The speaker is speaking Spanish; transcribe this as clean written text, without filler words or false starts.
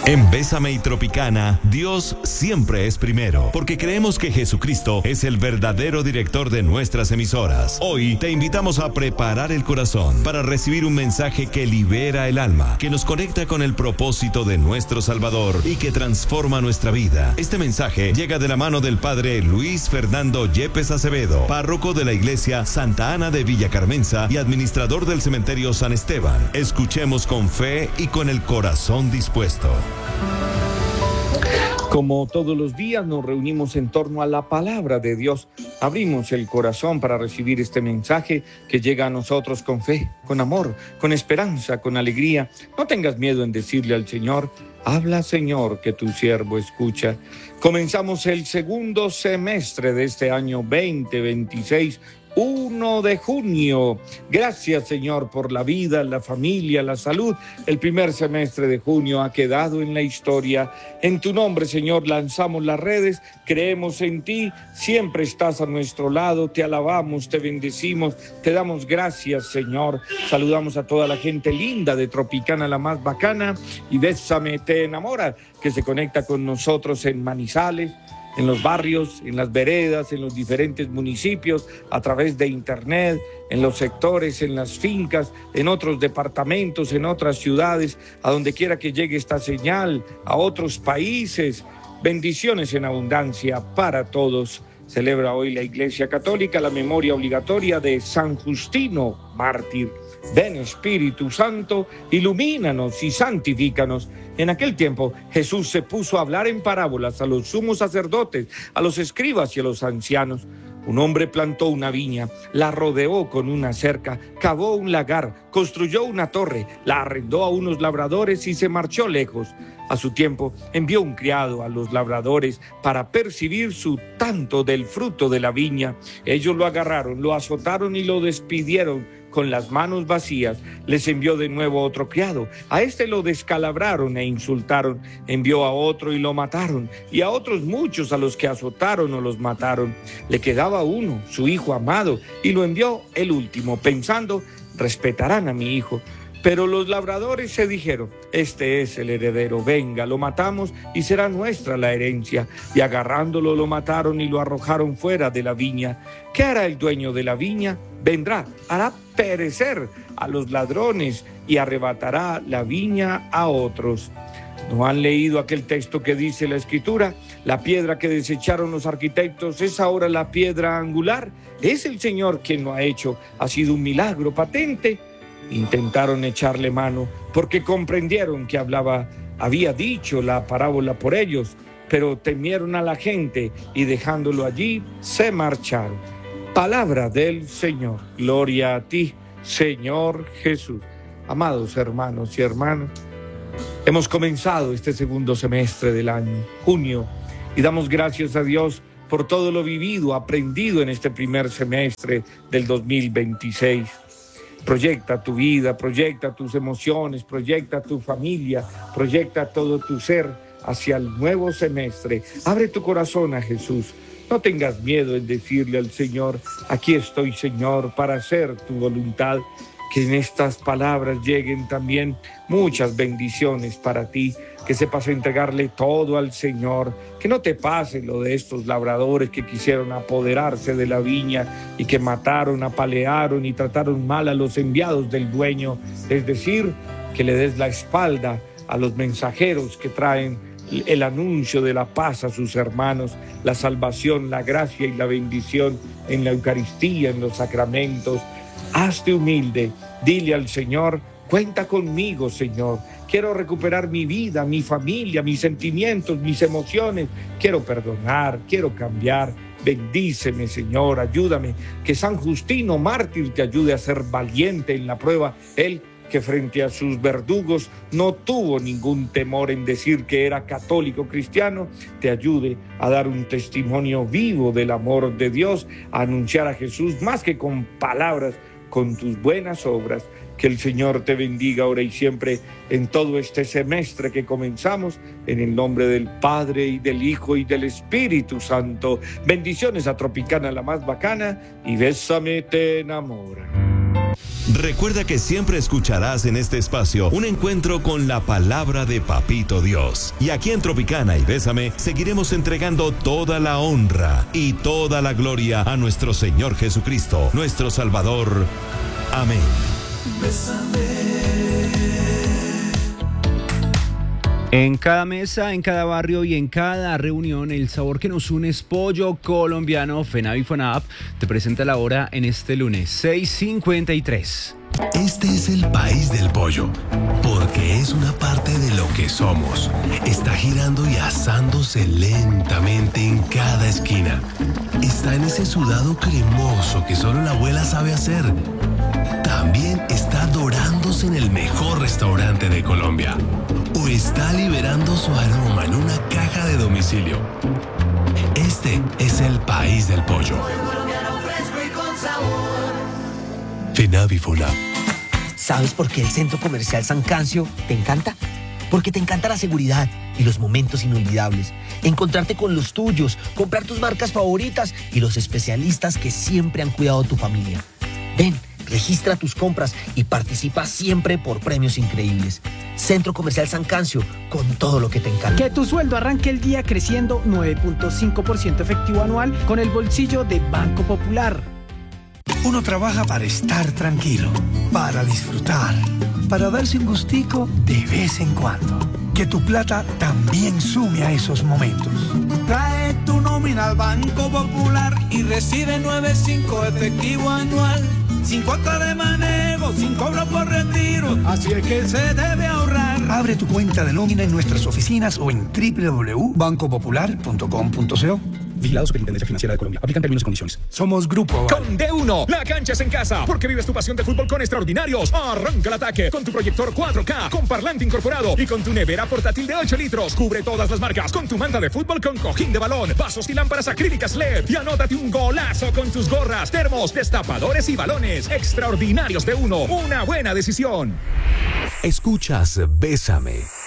En Bésame y Tropicana, Dios siempre es primero, porque creemos que Jesucristo es el verdadero director de nuestras emisoras. Hoy te invitamos a preparar el corazón para recibir un mensaje que libera el alma, que nos conecta con el propósito de nuestro Salvador y que transforma nuestra vida. Este mensaje llega de la mano del Padre Luis Fernando Yepes Acevedo, párroco de la Iglesia Santa Ana de Villa Carmenza y administrador del Cementerio San Esteban. Escuchemos con fe y con el corazón dispuesto. Como todos los días nos reunimos en torno a la palabra de Dios. Abrimos el corazón para recibir este mensaje que llega a nosotros con fe, con amor, con esperanza, con alegría. No tengas miedo en decirle al Señor: habla, Señor, que tu siervo escucha. Comenzamos el segundo semestre de este año 2026. 1 de junio. Gracias, Señor, por la vida, la familia, la salud. El primer semestre de junio ha quedado en la historia. En tu nombre, Señor, lanzamos las redes, creemos en ti, siempre estás a nuestro lado, te alabamos, te bendecimos, te damos gracias, Señor. Saludamos a toda la gente linda de Tropicana, la más bacana, y Bésame te enamora, que se conecta con nosotros en Manizales, en los barrios, en las veredas, en los diferentes municipios, a través de internet, en los sectores, en las fincas, en otros departamentos, en otras ciudades, a donde quiera que llegue esta señal, a otros países. Bendiciones en abundancia para todos. Celebra hoy la Iglesia Católica la memoria obligatoria de San Justino, mártir. Ven, Espíritu Santo, ilumínanos y santifícanos. En aquel tiempo Jesús se puso a hablar en parábolas a los sumos sacerdotes, a los escribas y a los ancianos. Un hombre plantó una viña, la rodeó con una cerca, cavó un lagar, construyó una torre, la arrendó a unos labradores y se marchó lejos. A su tiempo envió un criado a los labradores para percibir su tanto del fruto de la viña. Ellos lo agarraron, lo azotaron y lo despidieron con las manos vacías. Les envió de nuevo otro criado. A este lo descalabraron e insultaron. Envió a otro y lo mataron. Y a otros muchos a los que azotaron o los mataron. Le quedaba uno, su hijo amado, y lo envió el último, pensando: respetarán a mi hijo. Pero los labradores se dijeron: este es el heredero, venga, lo matamos y será nuestra la herencia. Y agarrándolo lo mataron y lo arrojaron fuera de la viña. ¿Qué hará el dueño de la viña? Vendrá, hará perecer a los ladrones y arrebatará la viña a otros. ¿No han leído aquel texto que dice la Escritura? La piedra que desecharon los arquitectos es ahora la piedra angular. Es el Señor quien lo ha hecho. Ha sido un milagro patente. Intentaron echarle mano porque comprendieron que había dicho la parábola por ellos, pero temieron a la gente y dejándolo allí se marcharon. Palabra del Señor. Gloria a ti, Señor Jesús. Amados hermanos y hermanas, hemos comenzado este segundo semestre del año, junio, y damos gracias a Dios por todo lo vivido, aprendido en este primer semestre del 2026. Proyecta tu vida, proyecta tus emociones, proyecta tu familia, proyecta todo tu ser hacia el nuevo semestre. Abre tu corazón a Jesús. No tengas miedo en decirle al Señor: aquí estoy, Señor, para hacer tu voluntad. Que en estas palabras lleguen también muchas bendiciones para ti, que sepas entregarle todo al Señor, que no te pase lo de estos labradores que quisieron apoderarse de la viña y que mataron, apalearon y trataron mal a los enviados del dueño. Es decir, que le des la espalda a los mensajeros que traen el anuncio de la paz a sus hermanos, la salvación, la gracia y la bendición en la Eucaristía, en los sacramentos. Hazte humilde, dile al Señor: cuenta conmigo, Señor. Quiero recuperar mi vida, mi familia, mis sentimientos, mis emociones. Quiero perdonar, quiero cambiar. Bendíceme, Señor, ayúdame. Que San Justino, mártir, te ayude a ser valiente en la prueba. Él, que frente a sus verdugos no tuvo ningún temor en decir que era católico cristiano, te ayude a dar un testimonio vivo del amor de Dios, a anunciar a Jesús más que con palabras, con tus buenas obras. Que el Señor te bendiga ahora y siempre en todo este semestre que comenzamos, en el nombre del Padre y del Hijo y del Espíritu Santo. Bendiciones a Tropicana, la más bacana, y Bésame te enamora. Recuerda que siempre escucharás en este espacio un encuentro con la palabra de Papito Dios. Y aquí en Tropicana y Bésame seguiremos entregando toda la honra y toda la gloria a nuestro Señor Jesucristo, nuestro Salvador. Amén. Bésame. En cada mesa, en cada barrio y en cada reunión, el sabor que nos une es pollo colombiano. FENAVI FONAP te presenta la hora en este lunes, 6:53. Este es el país del pollo, porque es una parte de lo que somos. Está girando y asándose lentamente en cada esquina. Está en ese sudado cremoso que solo la abuela sabe hacer. También está dorándose en el mejor restaurante de Colombia. O está liberando su aroma en una caja de domicilio. Este es el país del pollo. FENAVI FONAP. ¿Sabes por qué el Centro Comercial San Cancio te encanta? Porque te encanta la seguridad y los momentos inolvidables. Encontrarte con los tuyos, comprar tus marcas favoritas y los especialistas que siempre han cuidado tu familia. Ven, registra tus compras y participa siempre por premios increíbles. Centro Comercial San Cancio, con todo lo que te encanta. Que tu sueldo arranque el día creciendo 9.5% efectivo anual con el bolsillo de Banco Popular. Uno trabaja para estar tranquilo, para disfrutar, para darse un gustico de vez en cuando. Que tu plata también sume a esos momentos. Trae tu nómina al Banco Popular y recibe 9.5 efectivo anual. Sin cuota de manejo, sin cobro por retiro. Así es que se debe ahorrar. Abre tu cuenta de nómina en nuestras oficinas o en www.bancopopular.com.co. Vigilado Superintendencia Financiera de Colombia. Aplican términos y condiciones. Somos Grupo Aval. Con D1, la cancha es en casa. Porque vives tu pasión de fútbol con extraordinarios. Arranca el ataque con tu proyector 4K, con parlante incorporado y con tu nevera portátil de 8 litros. Cubre todas las marcas con tu manta de fútbol con cojín de balón, vasos y lámparas acrílicas LED. Y anótate un golazo con tus gorras, termos, destapadores y balones. Extraordinarios D1. Una buena decisión. Escuchas Bésame.